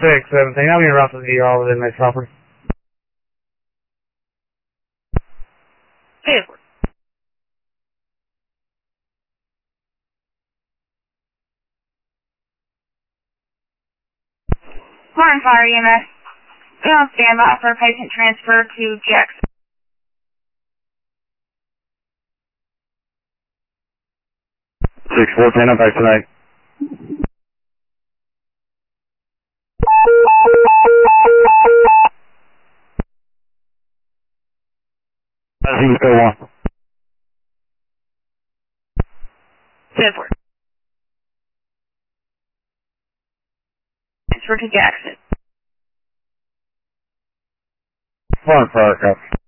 617. I'll be in Russell's ER within the next property. Edward. Horn Fire EMS. Be on standby for a patient transfer to Jackson. 614, I'm back tonight. I think it's one. Edward. Transfer to Jackson. Horn Fire, copy.